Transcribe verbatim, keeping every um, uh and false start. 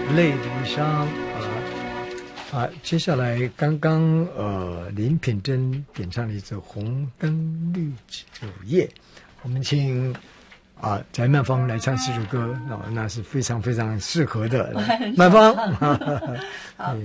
泪的衣裳啊啊！接下来刚刚呃林品珍点唱了一首《红灯绿酒夜》，我们请啊翟曼芳来唱这首歌，哦，那是非常非常适合的。曼芳， 好。